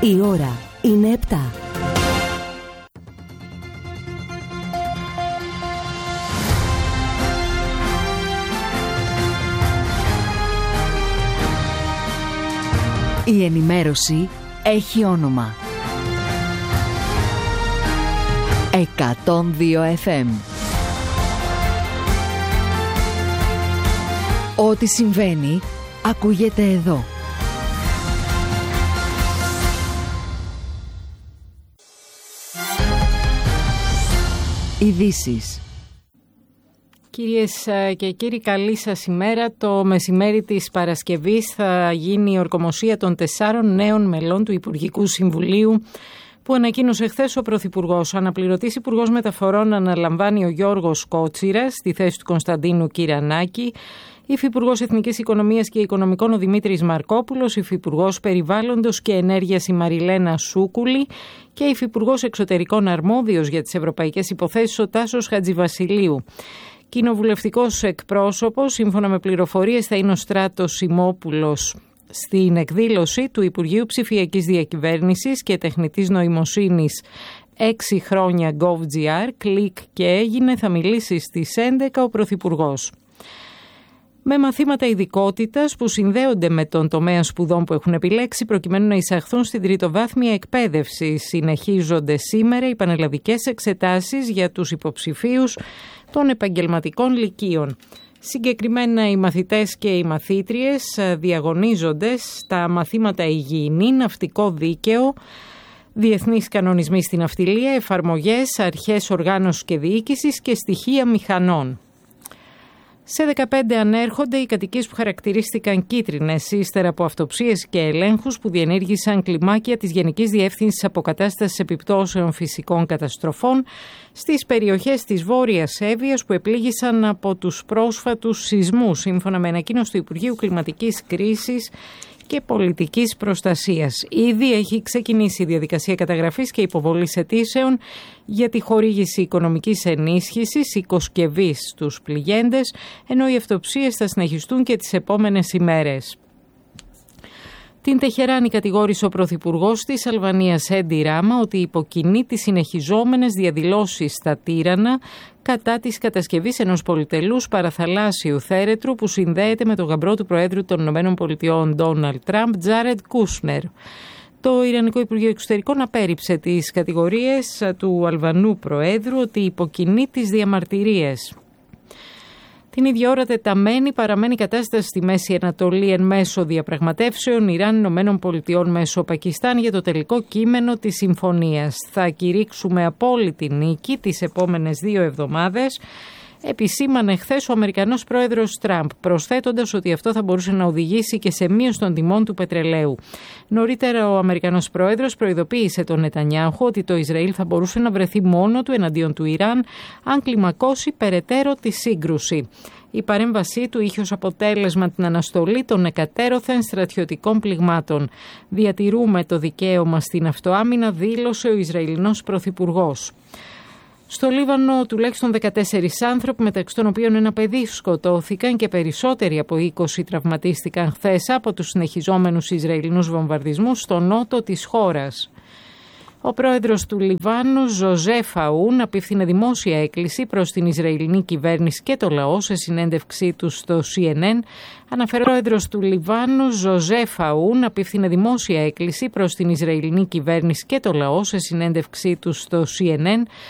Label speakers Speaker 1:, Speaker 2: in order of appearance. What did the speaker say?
Speaker 1: Η ώρα είναι 7. Η ενημέρωση έχει όνομα. 102 FM. Ό,τι συμβαίνει, ακούγεται εδώ. Ειδήσεις.
Speaker 2: Κυρίες και κύριοι, καλή σας ημέρα. Το μεσημέρι της Παρασκευής θα γίνει η ορκομοσία των 4 νέων μελών του Υπουργικού Συμβουλίου που ανακοίνωσε χθες ο Πρωθυπουργός. Αναπληρωτής Υπουργός Μεταφορών αναλαμβάνει ο Γιώργος Κότσιρας στη θέση του Κωνσταντίνου Κυρανάκη, Υφυπουργός Εθνικής Οικονομίας και Οικονομικών ο Δημήτρης Μαρκόπουλος, Υφυπουργός Περιβάλλοντος και Ενέργειας η Μαριλένα Σούκουλη και Υφυπουργός Εξωτερικών αρμόδιος για τις ευρωπαϊκές υποθέσεις ο Τάσος Χατζηβασιλείου. Κοινοβουλευτικός εκπρόσωπος, σύμφωνα με πληροφορίες, θα είναι ο Στράτος Σιμόπουλος. Στην εκδήλωση του Υπουργείου Ψηφιακής Διακυβέρνησης και Τεχνητής Νοημοσύνης 6 χρόνια GovGR, κλικ και έγινε, θα μιλήσει στις 11 ο Πρωθυπουργός. Με μαθήματα ειδικότητας που συνδέονται με τον τομέα σπουδών που έχουν επιλέξει προκειμένου να εισαχθούν στην τριτοβάθμια εκπαίδευση. Συνεχίζονται σήμερα οι πανελλαδικές εξετάσεις για τους υποψηφίους των επαγγελματικών λυκείων. Συγκεκριμένα οι μαθητές και οι μαθήτριες διαγωνίζονται στα μαθήματα υγιεινή, ναυτικό δίκαιο, διεθνείς κανονισμοί στην ναυτιλία, εφαρμογές, αρχές οργάνωσης και διοίκησης και στοιχεία μηχανών. Σε 15 ανέρχονται οι κατοικίες που χαρακτηρίστηκαν κίτρινες ύστερα από αυτοψίες και ελέγχους που διενήργησαν κλιμάκια της Γενικής Διεύθυνσης Αποκατάστασης Επιπτώσεων Φυσικών Καταστροφών στις περιοχές της Βόρειας Εύβοιας που επλήγησαν από τους πρόσφατους σεισμούς, σύμφωνα με ανακοίνωση του Υπουργείου Κλιματικής Κρίσης και Πολιτικής Προστασίας. Ήδη έχει ξεκινήσει η διαδικασία καταγραφής και υποβολής αιτήσεων για τη χορήγηση οικονομικής ενίσχυσης, οικοσκευής στους πληγέντες, ενώ οι αυτοψίες θα συνεχιστούν και τις επόμενες ημέρες. Την Τεχεράνη κατηγόρησε ο Πρωθυπουργός της Αλβανίας Έντι Ράμα ότι υποκινεί τις συνεχιζόμενες διαδηλώσεις στα Τύρανα κατά της κατασκευής ενός πολυτελούς παραθαλάσσιου θέρετρου που συνδέεται με τον γαμπρό του Προέδρου των ΗΠΑ Ντόναλντ Τραμπ, Τζάρεντ Κούσνερ. Το Ιρανικό Υπουργείο Εξωτερικών απέρριψε τις κατηγορίες του Αλβανού Προέδρου ότι υποκινεί τις διαμαρτυρίες. Την ίδια ώρα τεταμένη παραμένει η κατάσταση στη Μέση Ανατολή εν μέσω διαπραγματεύσεων Ιράν-ΗΠΑ μέσω Πακιστάν για το τελικό κείμενο της συμφωνίας. Θα κηρύξουμε απόλυτη νίκη τις επόμενες 2 εβδομάδες, επισήμανε χθες ο Αμερικανός πρόεδρος Τραμπ, προσθέτοντας ότι αυτό θα μπορούσε να οδηγήσει και σε μείωση των τιμών του πετρελαίου. Νωρίτερα ο Αμερικανός πρόεδρος προειδοποίησε τον Νετανιάχου ότι το Ισραήλ θα μπορούσε να βρεθεί μόνο του εναντίον του Ιράν αν κλιμακώσει περαιτέρω τη σύγκρουση. Η παρέμβασή του είχε ως αποτέλεσμα την αναστολή των εκατέρωθεν στρατιωτικών πληγμάτων. «Διατηρούμε το δικαίωμα στην αυτοάμυνα», δήλωσε ο Ισραηλινός πρωθυπουργός. Στο Λίβανο τουλάχιστον 14 άνθρωποι, μεταξύ των οποίων ένα παιδί, σκοτώθηκαν και περισσότεροι από 20 τραυματίστηκαν χθες από τους συνεχιζόμενους Ισραηλινούς βομβαρδισμούς στο νότο της χώρας. Ο πρόεδρος του Λιβάνου, Ζωζέφ Αούν, απίφθινε δημόσια έκκληση προς την Ισραηλινή κυβέρνηση και το λαό σε συνέντευξή του στο CNN. Ο πρόεδρος του Λιβάνου, Ζωζέφ Αούν, απίφθινε δημόσια έκκληση προς την Ισραηλινή κυβέρνηση και το λαό σε συνέντευξή του στο CNN,